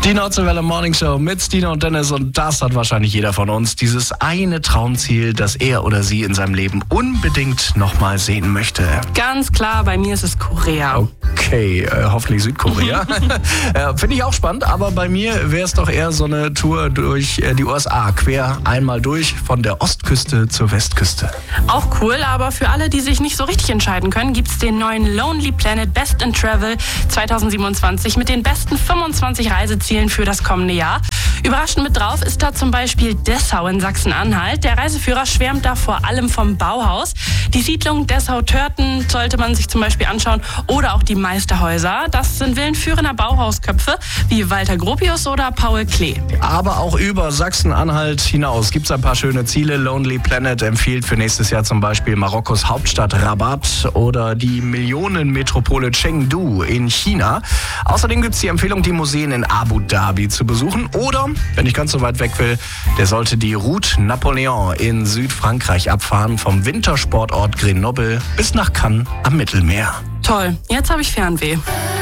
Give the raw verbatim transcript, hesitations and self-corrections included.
Die Nordseewelle Morning Show mit Stina und Dennis, und das hat wahrscheinlich jeder von uns. Dieses eine Traumziel, das er oder sie in seinem Leben unbedingt nochmal sehen möchte. Ganz klar, bei mir ist es Korea. Okay, äh, hoffentlich Südkorea. äh, Finde ich auch spannend, aber bei mir wäre es doch eher so eine Tour durch äh, die U S A, quer einmal durch, von der Ostküste zur Westküste. Auch cool, aber für alle, die sich nicht so richtig entscheiden können, gibt es den neuen Lonely Planet Best in Travel zwanzig siebenundzwanzig mit den besten fünfundzwanzig Reisezielen für das kommende Jahr. Überraschend mit drauf ist da zum Beispiel Dessau in Sachsen-Anhalt. Der Reiseführer schwärmt da vor allem vom Bauhaus. Die Siedlung Dessau-Törten sollte man sich zum Beispiel anschauen, oder auch die Meisterhäuser. Das sind Villen führender Bauhausköpfe wie Walter Gropius oder Paul Klee. Aber auch über Sachsen-Anhalt hinaus gibt es ein paar schöne Ziele. Lonely Planet empfiehlt für nächstes Jahr zum Beispiel Marokkos Hauptstadt Rabat oder die Millionenmetropole Chengdu in China. Außerdem gibt es die Empfehlung, die Museen in Abu Dhabi zu besuchen. Oder, wenn ich ganz so weit weg will, der sollte die Route Napoleon in Südfrankreich abfahren, vom Wintersportort Grenoble bis nach Cannes am Mittelmeer. Toll, jetzt habe ich Fernweh.